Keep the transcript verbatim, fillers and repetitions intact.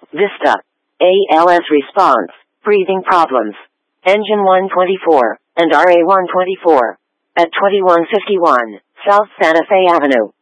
Vista. A L S response, breathing problems. Engine one twenty-four, and R A one twenty-four. At twenty-one fifty-one, South Santa Fe Avenue.